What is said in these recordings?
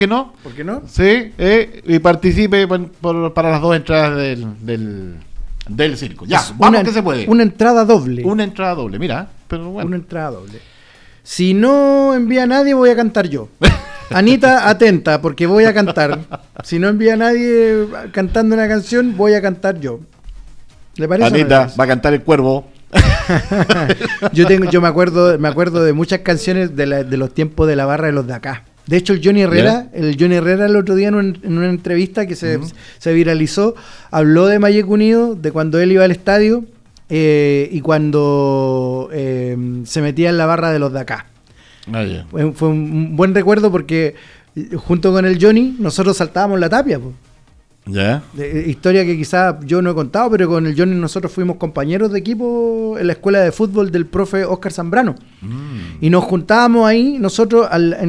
qué no? ¿Por qué no? Sí, y participe para las dos entradas del circo. Ya, vamos que se puede. Una entrada doble. Una entrada doble, mira, pero bueno. Una entrada doble. Si no envía a nadie, voy a cantar yo. Anita, atenta, porque voy a cantar. Si no envía a nadie cantando una canción, voy a cantar yo. ¿Le parece? Anita, va a cantar el cuervo. Yo me acuerdo de muchas canciones de los tiempos de la barra de los de acá. De hecho, el Johnny Herrera el otro día en una entrevista que se viralizó, habló de Mayek Unido, de cuando él iba al estadio y cuando se metía en la barra de los de acá. Fue un buen recuerdo porque junto con el Johnny nosotros saltábamos la tapia, po. ¿Ya? Historia que quizás yo no he contado, pero con el Johnny nosotros fuimos compañeros de equipo en la escuela de fútbol del profe Oscar Zambrano. Y nos juntábamos ahí, nosotros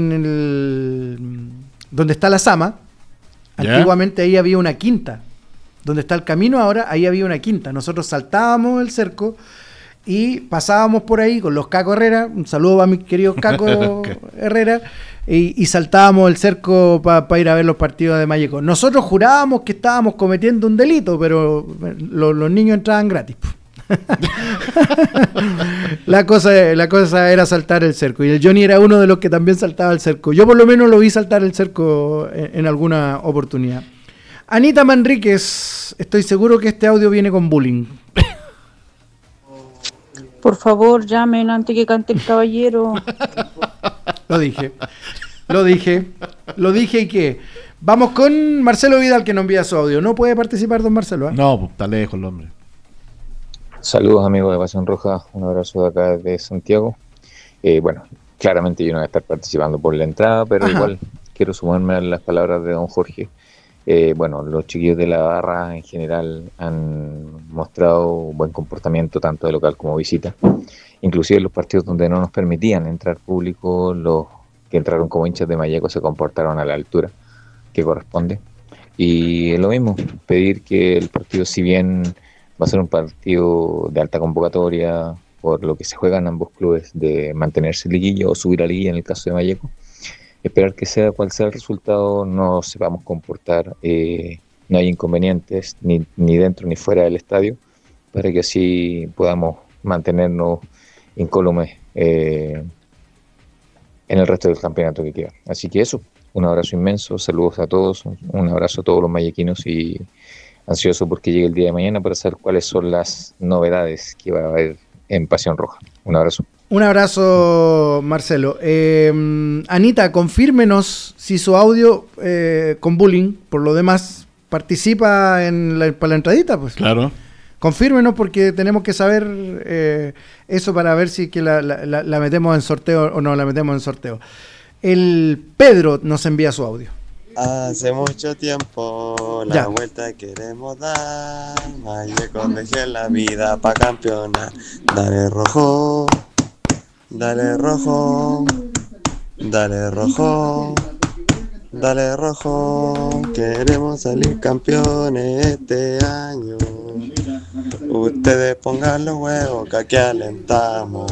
donde está la Sama. Antiguamente ahí había una quinta. Donde está el camino ahora, ahí había una quinta. Nosotros saltábamos el cerco y pasábamos por ahí con los Caco Herrera. Un saludo a mis queridos Caco Herrera. Y saltábamos el cerco para ir a ver los partidos de Malleco. Nosotros jurábamos que estábamos cometiendo un delito, pero los niños entraban gratis. La cosa era saltar el cerco. Y el Johnny era uno de los que también saltaba el cerco. Yo por lo menos lo vi saltar el cerco en alguna oportunidad. Anita Manríquez, estoy seguro que este audio viene con bullying. Por favor, llamen antes que cante el caballero. Lo dije y que vamos con Marcelo Vidal, que nos envía su audio. No puede participar don Marcelo, ¿eh? No, está lejos el hombre. Saludos amigos de Pasión Roja, un abrazo de acá de Santiago. Bueno, claramente yo no voy a estar participando por la entrada, pero igual quiero sumarme a las palabras de don Jorge. Bueno, los chiquillos de la barra en general han mostrado buen comportamiento tanto de local como visita. Inclusive en los partidos donde no nos permitían entrar público, los que entraron como hinchas de Malleco se comportaron a la altura que corresponde. Y lo mismo, pedir que el partido, si bien va a ser un partido de alta convocatoria, por lo que se juegan ambos clubes de mantenerse en liguilla o subir a liguilla en el caso de Malleco, esperar que sea cual sea el resultado, no sepamos comportar, no hay inconvenientes ni dentro ni fuera del estadio, para que así podamos mantenernos incólumes en el resto del campeonato que queda. Así que eso, un abrazo inmenso, saludos a todos, un abrazo a todos los mallequinos y ansioso porque llegue el día de mañana para saber cuáles son las novedades que va a haber en Pasión Roja. Un abrazo. Un abrazo, Marcelo. Anita, confírmenos si su audio con bullying, por lo demás, participa para la entradita, pues. Claro. Confírmenos porque tenemos que saber eso para ver si que la metemos en sorteo o no la metemos en sorteo. El Pedro nos envía su audio. Hace mucho tiempo la vuelta queremos dar. Malleco dejé la vida pa' campeonar. Dale rojo, dale rojo, dale rojo, dale rojo. Queremos salir campeones este año. Ustedes pongan los huevos que aquí alentamos.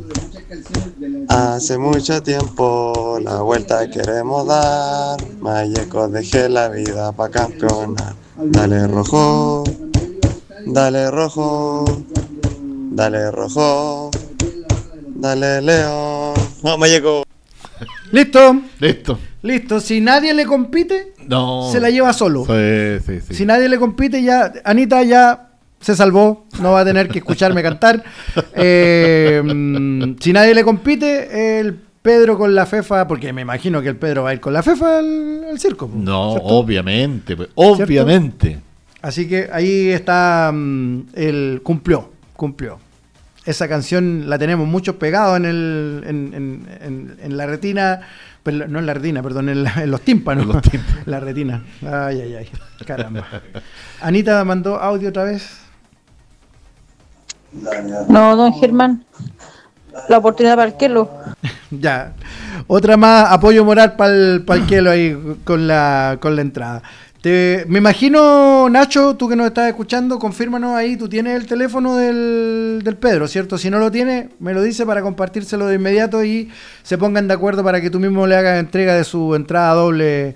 Hace mucho tiempo la vuelta queremos dar. Malleco dejé la vida pa' campeonar. Dale rojo, dale rojo, dale rojo, dale león. ¡Vamos, Malleco! Listo. Si nadie le compite, se la lleva solo. Sí. Si nadie le compite, ya Anita ya se salvó, no va a tener que escucharme cantar. Si nadie le compite, el Pedro con la Fefa, porque me imagino que el Pedro va a ir con la Fefa al circo. No, ¿cierto? obviamente, obviamente. Así que ahí está, el cumplió. Esa canción la tenemos muchos pegados en la retina, no en la retina, perdón, en los tímpanos. La retina. Ay, caramba. Anita mandó audio otra vez. No, don Germán. La oportunidad para el Kelo. Ya. Otra más, apoyo moral para el Kelo ahí con la entrada. Me imagino, Nacho, tú que nos estás escuchando, confírmanos ahí, tú tienes el teléfono del Pedro, ¿cierto? Si no lo tiene, me lo dice para compartírselo de inmediato y se pongan de acuerdo para que tú mismo le hagas entrega de su entrada doble